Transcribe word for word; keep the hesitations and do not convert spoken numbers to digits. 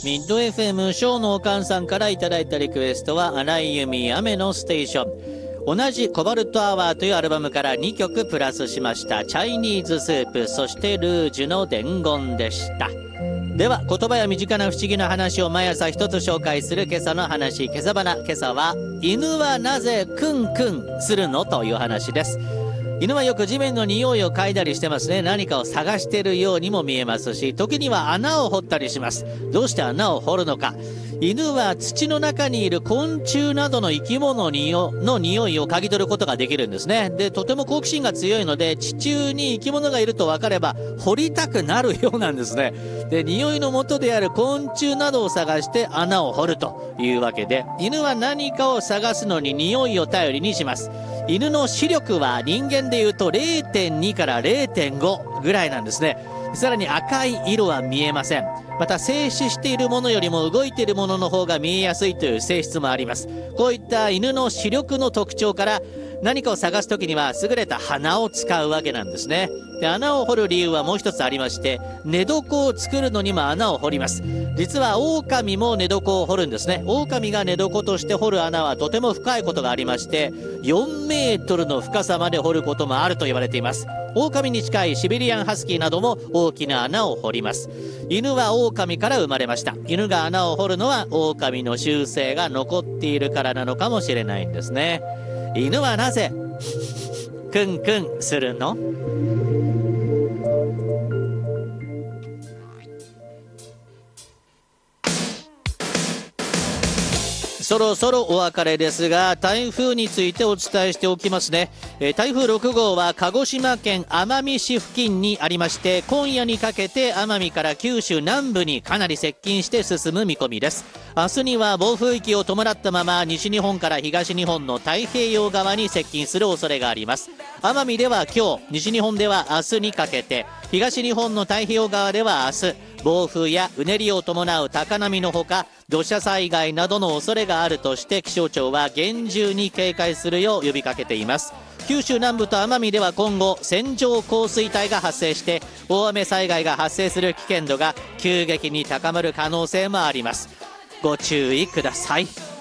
ミッド エフエム ショーのおかんさんからいただいたリクエストは荒井由実雨のステーション、同じコバルトアワーというアルバムからにきょくプラスしましたチャイニーズスープ、そしてルージュの伝言でした。では言葉や身近な不思議な話を毎朝一つ紹介する今朝の話、今朝花。今朝は犬はなぜクンクンするのという話です。犬はよく地面の匂いを嗅いだりしてますね。何かを探しているようにも見えますし、時には穴を掘ったりします。どうして穴を掘るのか。犬は土の中にいる昆虫などの生き物の匂いを嗅ぎ取ることができるんですね。で、とても好奇心が強いので、地中に生き物がいると分かれば掘りたくなるようなんですね。で、匂いの元である昆虫などを探して穴を掘るというわけで、犬は何かを探すのに匂いを頼りにします。犬の視力は人間でいうと れいてんに から れいてんご ぐらいなんですね。さらに赤い色は見えません。また静止しているものよりも動いているものの方が見えやすいという性質もあります。こういった犬の視力の特徴から何かを探すときには優れた鼻を使うわけなんですね。で、穴を掘る理由はもう一つありまして、寝床を作るのにも穴を掘ります。実は狼も寝床を掘るんですね。狼が寝床として掘る穴はとても深いことがありまして、よんメートルの深さまで掘ることもあると言われています。狼に近いシベリアンハスキーなども大きな穴を掘ります。犬は狼から生まれました。犬が穴を掘るのは狼の習性が残っているからなのかもしれないんですね。犬はなぜクンクンするの？そろそろお別れですが、台風についてお伝えしておきますね。えー、台風ろくごうは鹿児島県奄美市付近にありまして、今夜にかけて奄美から九州南部にかなり接近して進む見込みです。明日には暴風域を伴ったまま西日本から東日本の太平洋側に接近する恐れがあります。奄美では今日、西日本では明日にかけて、東日本の太平洋側では明日、暴風やうねりを伴う高波のほか、土砂災害などの恐れがあるとして気象庁は厳重に警戒するよう呼びかけています。九州南部と奄美では今後線状降水帯が発生して大雨災害が発生する危険度が急激に高まる可能性もあります。ご注意ください。